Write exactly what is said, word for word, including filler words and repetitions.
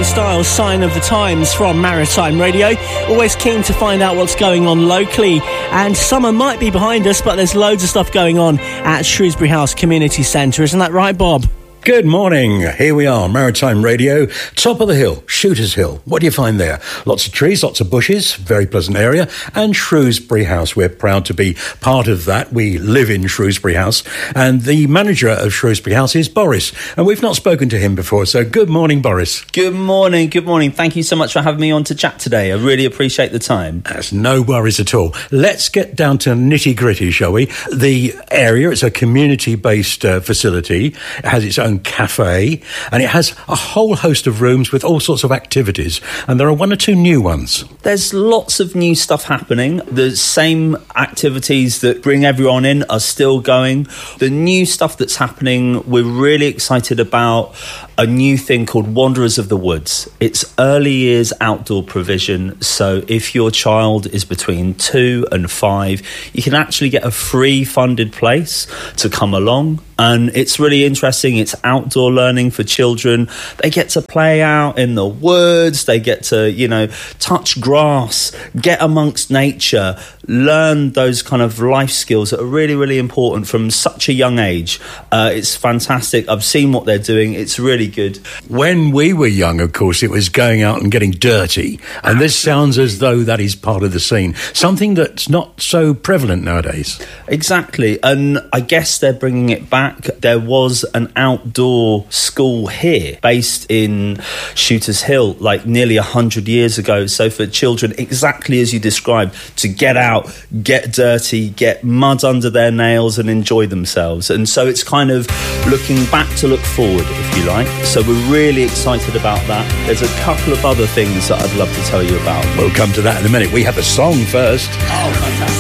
Styles, Sign of the Times from Maritime Radio. Always keen to find out what's going on locally. And summer might be behind us, but there's loads of stuff going on at Shrewsbury House Community Centre. Isn't that right, Bob? Good morning. Here we are, Maritime Radio, top of the hill, Shooters Hill. What do you find there? Lots of trees, lots of bushes, very pleasant area, and Shrewsbury House. We're proud to be part of that. We live in Shrewsbury House, and the manager of Shrewsbury House is Boris, and we've not spoken to him before, so good morning, Boris. Good morning, good morning. Thank you so much for having me on to chat today. I really appreciate the time. That's no worries at all. Let's get down to nitty-gritty, shall we? The area, it's a community-based uh, facility. It has its own cafe, and it has a whole host of rooms with all sorts of activities, and there are one or two new ones. There's lots of new stuff happening. The same activities that bring everyone in are still going. The new stuff that's happening, we're really excited about a new thing called Wanderers of the Woods. It's early years outdoor provision, so if your child is between two and five, you can actually get a free funded place to come along. And it's really interesting. It's outdoor learning for children. They get to play out in the woods. They get to, you know, touch grass, get amongst nature, learn those kind of life skills that are really, really important from such a young age. Uh, it's fantastic. I've seen what they're doing. It's really good. When we were young, of course, it was going out and getting dirty. And this sounds as though that is part of the scene. Something that's not so prevalent nowadays. Exactly. And I guess they're bringing it back. There was an outdoor school here based in Shooters Hill like nearly one hundred years ago. So for children, exactly as you described, to get out, get dirty, get mud under their nails and enjoy themselves. And so it's kind of looking back to look forward, if you like. So we're really excited about that. There's a couple of other things that I'd love to tell you about. We'll come to that in a minute. We have a song first. Oh, fantastic.